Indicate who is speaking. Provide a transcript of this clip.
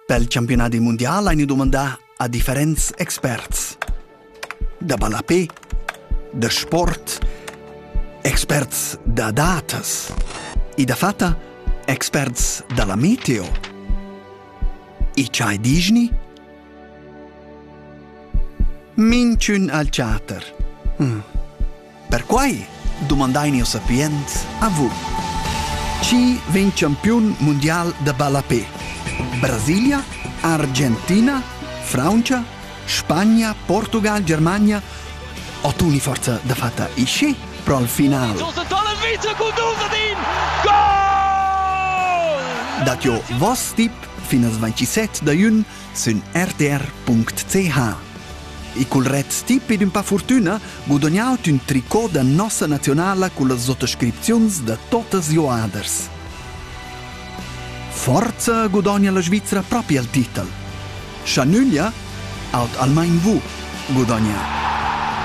Speaker 1: Pel campionati mondial hai domandà a differents experts. Da balapé, da sport, experts da datas e da fatta experts dalla meteo. E c'hai Disney? Minciun al charter. Per quai domandaini o sapiens a vu. Chi ven campion mondial da balapé? Brasilia, Argentina, Francia, Spagna, Portugal, Germania. O tu ni forza da fatta isce pro al final. Dat jo vos tip finas 27 da jun sun rtr.ch. E col red tip ed un pa fortuna guadagnaut un tricot da nossa nazionala con le sottoscripzions da totes joaders. Forza guadagna la Svizzera proprio al titel. Chanuglia aut almain vu guadagna